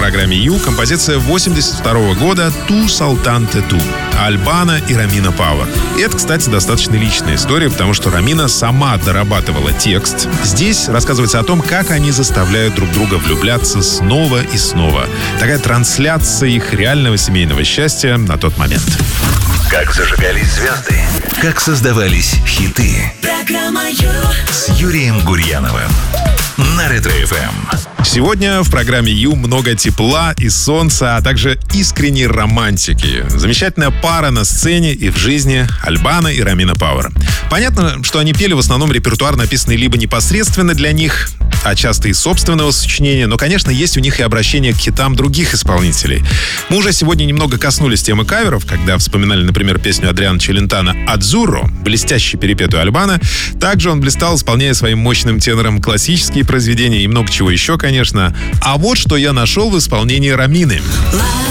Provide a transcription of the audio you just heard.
программе Ю композиция 82 года «Ту Салтанте Ту» Альбано и Ромина Пауэр. И это, кстати, достаточно личная история, потому что Ромина сама дорабатывала текст. Здесь рассказывается о том, как они заставляют друг друга влюбляться снова и снова. Такая трансляция их реального семейного счастья на тот момент. Как зажигались звезды, как создавались хиты. Программа Ю с Юрием Гурьяновым на Ретро-ФМ. Сегодня в программе Ю много тепла и солнца, а также искренней романтики. Замечательная пара на сцене и в жизни — Альбано и Ромина Пауэр. Понятно, что они пели в основном репертуар, написанный либо непосредственно для них, а часто и собственного сочинения, но, конечно, есть у них и обращение к хитам других исполнителей. Мы уже сегодня немного коснулись темы каверов, когда вспоминали, например, песню Адриано Челентано «Адзурро», блестяще перепетую Альбано. Также он блистал, исполняя своим мощным тенором классические произведения и много чего еще, конечно. А вот что я нашел в исполнении Ромины.